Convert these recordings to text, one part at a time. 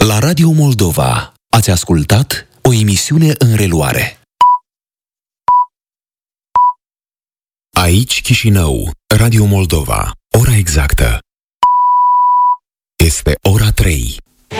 La Radio Moldova ați ascultat o emisiune în reluare. Aici Chișinău, Radio Moldova. Ora exactă este ora 3.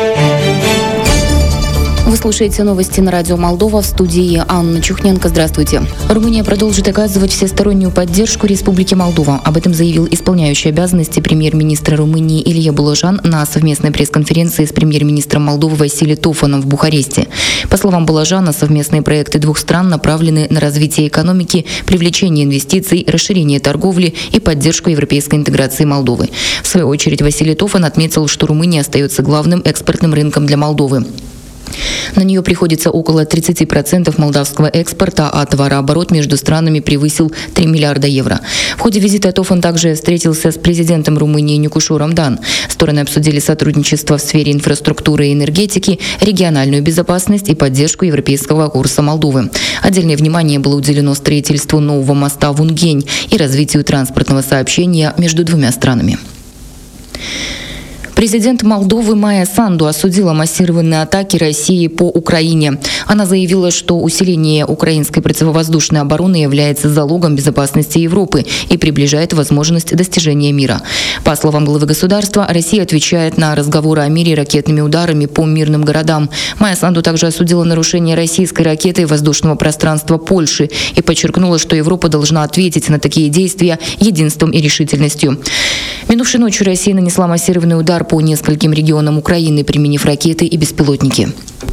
Вы слушаете новости на Радио Молдова, в студии Анна Чухненко. Здравствуйте. Румыния продолжит оказывать всестороннюю поддержку Республике Молдова. Об этом заявил исполняющий обязанности премьер-министра Румынии Илья Балажан на совместной пресс-конференции с премьер-министром Молдовы Василием Тофаном в Бухаресте. По словам Балажана, совместные проекты двух стран направлены на развитие экономики, привлечение инвестиций, расширение торговли и поддержку европейской интеграции Молдовы. В свою очередь Василий Тофан отметил, что Румыния остается главным экспортным рынком для Молдовы. На нее приходится около 30% молдавского экспорта, а товарооборот между странами превысил 3 миллиарда евро. В ходе визита Тофан также встретился с президентом Румынии Никушором Дан. Стороны обсудили сотрудничество в сфере инфраструктуры и энергетики, региональную безопасность и поддержку европейского курса Молдовы. Отдельное внимание было уделено строительству нового моста в Унгень и развитию транспортного сообщения между двумя странами. Президент Молдовы Майя Санду осудила массированные атаки России по Украине. Она заявила, что усиление украинской противовоздушной обороны является залогом безопасности Европы и приближает возможность достижения мира. По словам главы государства, Россия отвечает на разговоры о мире ракетными ударами по мирным городам. Майя Санду также осудила нарушение российской ракеты воздушного пространства Польши и подчеркнула, что Европа должна ответить на такие действия единством и решительностью. Минувшей ночью Россия нанесла массированный удар по нескольким регионам Украины, применив ракеты и беспилотники.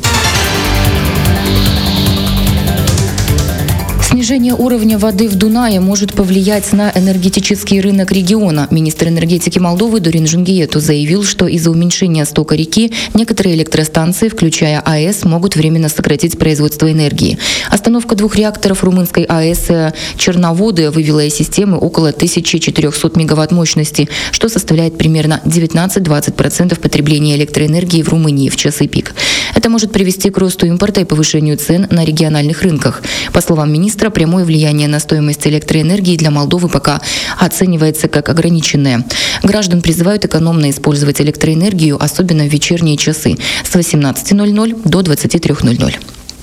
Снижение уровня воды в Дунае может повлиять на энергетический рынок региона. Министр энергетики Молдовы Дорин Жунгиету заявил, что из-за уменьшения стока реки некоторые электростанции, включая АЭС, могут временно сократить производство энергии. Остановка двух реакторов румынской АЭС Черноводы вывела из системы около 1400 мегаватт мощности, что составляет примерно 19-20% потребления электроэнергии в Румынии в часы пик. Это может привести к росту импорта и повышению цен на региональных рынках. По словам министра, прямое влияние на стоимость электроэнергии для Молдовы пока оценивается как ограниченное. Граждан призывают экономно использовать электроэнергию, особенно в вечерние часы с 18:00 до 23:00.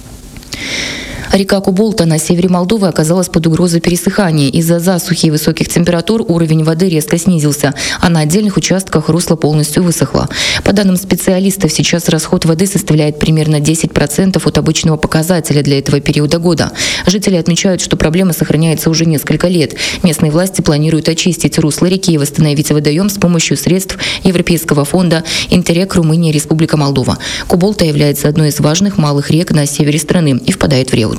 Река Куболта на севере Молдовы оказалась под угрозой пересыхания. Из-за засухи и высоких температур уровень воды резко снизился, а на отдельных участках русло полностью высохло. По данным специалистов, сейчас расход воды составляет примерно 10% от обычного показателя для этого периода года. Жители отмечают, что проблема сохраняется уже несколько лет. Местные власти планируют очистить русло реки и восстановить водоем с помощью средств Европейского фонда «Интеррек Румыния, Республика Молдова». Куболта является одной из важных малых рек на севере страны и впадает в Реут.